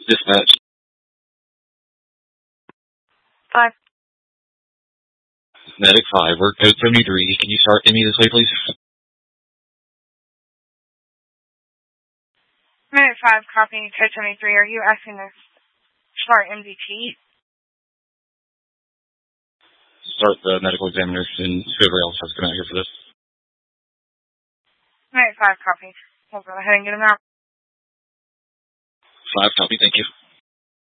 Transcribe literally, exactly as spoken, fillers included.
Dispatch. Five. Medic five, we're code seventy-three. Can you start M E this way, please? Medic five, copy, code seventy-three. Are you asking to start M D T? Start the medical examiners and whoever else has to come out here for this. Medic five, copy. We'll go ahead and get him out. Five, copy, thank you.